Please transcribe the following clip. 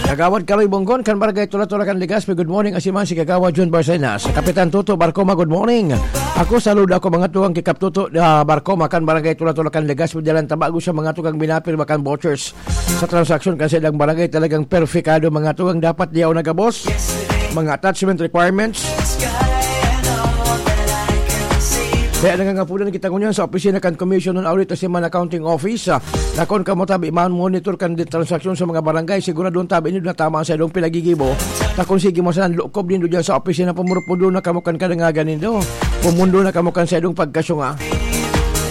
Kagawad Kaloy Bonggon kan barangay Tula-Tulakan Legazpi. Good morning asiman si Kagawad John Barcenas. Kapitan Tuto Barcoma, good morning. Ako salud ako mga tuwang kikap Tuto Barcoma kan barangay Tula-Tulakan Legazpi. Dalan tabago sa mga tugang binapil makan vouchers sa transaksyon kasi lang barangay talagang perfecado mga tugang dapat diyaw nagabos. Mga attachment requirements. Kaya nangangapunan kita ngunyan sa opisina kan Commission on Audit sa Man Accounting Office. Nakon ka mo tabi, monitor kan di transaksyon sa mga barangay. Siguro doon tabi nyo na tama sa ilong pilagigibo. Nakon sige mo saan, lukob din doon sa opisina. Pumurupundo na kamukan ka na nga ganin do. Pumundo na kamukan sa ilong pagkasunga.